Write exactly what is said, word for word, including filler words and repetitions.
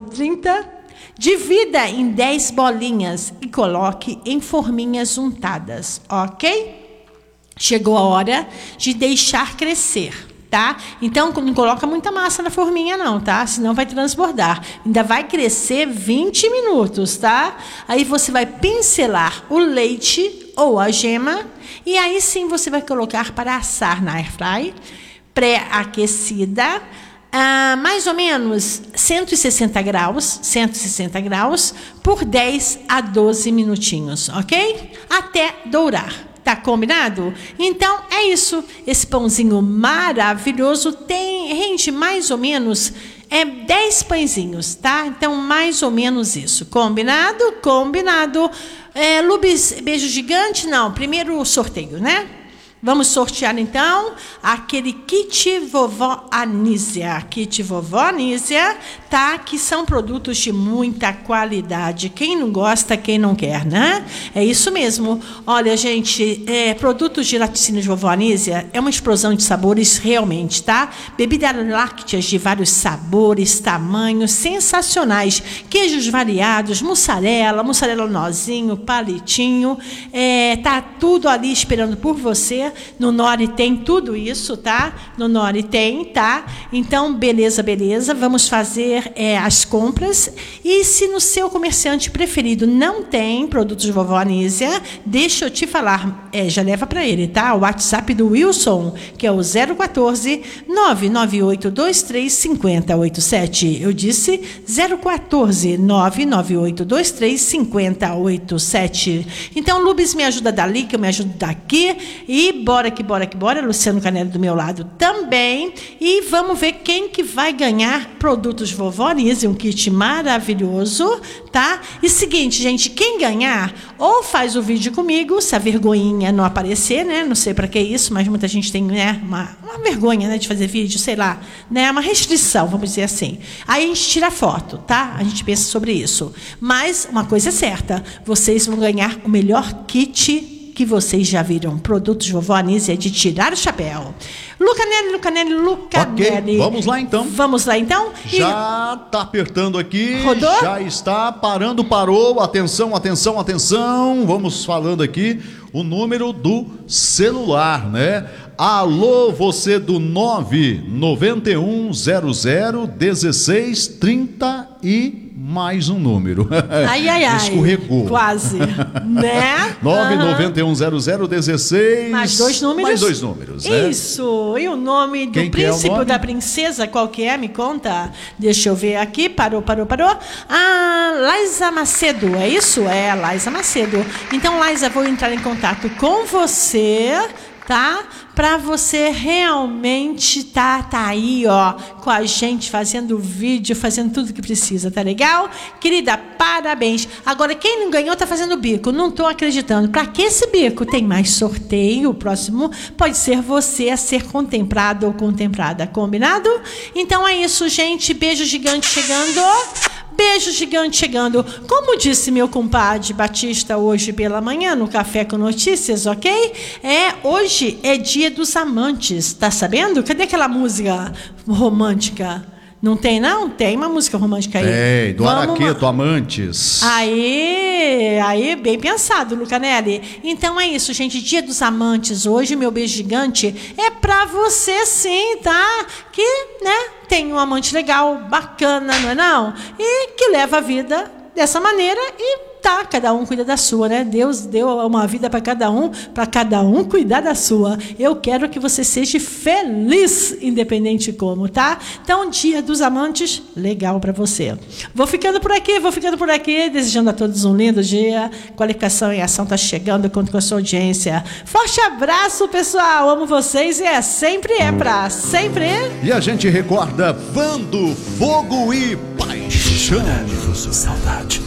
trinta. Divida em dez bolinhas e coloque em forminhas untadas, ok? Chegou a hora de deixar crescer, tá? Então, não coloca muita massa na forminha não, tá? Senão vai transbordar. Ainda vai crescer vinte minutos, tá? Aí você vai pincelar o leite ou a gema e aí sim você vai colocar para assar na airfry pré-aquecida. Ah, mais ou menos cento e sessenta graus, cento e sessenta graus por dez a doze minutinhos, ok? Até dourar. Tá combinado? Então é isso. Esse pãozinho maravilhoso tem, rende mais ou menos é dez pãezinhos, tá? Então mais ou menos isso. Combinado? Combinado. É, Lubes, beijo gigante? Não, primeiro o sorteio, né? Vamos sortear, então, aquele kit Vovó Anísia. Kit Vovó Anísia, tá? Que são produtos de muita qualidade. Quem não gosta, quem não quer, né? É isso mesmo. Olha, gente, é, produtos de laticínios de Vovó Anísia é uma explosão de sabores realmente, tá? Bebidas lácteas de vários sabores, tamanhos, sensacionais. Queijos variados, mussarela, mussarela nozinho, palitinho. É, tá tudo ali esperando por você. No Nori tem tudo isso, tá? No Nori tem, tá? Então, beleza, beleza. Vamos fazer é, as compras. E se no seu comerciante preferido não tem produtos de Vovó Anísia, deixa eu te falar, é, já leva para ele, tá? O WhatsApp do Wilson, que é o zero quatorze, nove nove oito dois três cinco zero oito sete. Eu disse zero quatorze, nove nove oito dois três cinco zero oito sete. Então, Lubes me ajuda dali, que eu me ajudo daqui. E bora que bora que bora, Luciano Canelli do meu lado também. E vamos ver quem que vai ganhar produtos Vovó Anísia, um kit maravilhoso, tá? E seguinte, gente, quem ganhar, ou faz o vídeo comigo, se a vergonhinha não aparecer, né? Não sei para que isso, mas muita gente tem, né, uma, uma vergonha, né, de fazer vídeo, sei lá, né? Uma restrição, vamos dizer assim. Aí a gente tira foto, tá? A gente pensa sobre isso. Mas uma coisa é certa, vocês vão ganhar o melhor kit que vocês já viram, produtos de Vovó Anísia de tirar o chapéu. Lucanelli, Lucanelli, Lucanelli. Ok, vamos lá então. Vamos lá então. Já está apertando aqui. Rodou? Já está parando, parou. Atenção, atenção, atenção. Vamos falando aqui o número do celular, né? Alô, você do nove nove um zero zero um seis trinta e mais um número. Ai, ai, ai. Escorregou. Quase, né? nove nove um zero zero um seis. Mais dois números. Mais dois números, né? Isso. E o nome do Quem que é o príncipe nome? ou da princesa, qual que é? Me conta. Deixa eu ver aqui. Parou, parou, parou. Ah, Laisa Macedo, é isso? É, Laisa Macedo. Então, Laisa, vou entrar em contato com você, tá? Para você realmente tá, tá aí, ó, com a gente, fazendo vídeo, fazendo tudo que precisa, tá legal? Querida, parabéns. Agora, quem não ganhou tá fazendo bico, não tô acreditando. Para que esse bico? Tem mais sorteio, o próximo pode ser você a ser contemplado ou contemplada, combinado? Então é isso, gente, beijo gigante chegando. Beijo gigante chegando. Como disse meu compadre Batista hoje pela manhã no Café com Notícias, ok? É, hoje é dia dos amantes, tá sabendo? Cadê aquela música romântica? Não tem, não? Tem uma música romântica aí. Ei, do Vamos Araqueto, uma... Amantes. Aí, aí, bem pensado, Lucanelli. Então é isso, gente. Dia dos amantes hoje, meu beijo gigante é pra você sim, tá? Que, né, tem um amante legal, bacana, não é não? E que leva a vida dessa maneira e tá, cada um cuida da sua, né? Deus deu uma vida para cada um, para cada um cuidar da sua. Eu quero que você seja feliz, independente como, tá? Então, dia dos amantes, legal para você. Vou ficando por aqui, vou ficando por aqui, desejando a todos um lindo dia. Qualificação em Ação tá chegando, conto com a sua audiência. Forte abraço, pessoal. Amo vocês e é sempre é pra sempre. E a gente recorda Vando, Fogo e Paixão. Saudade.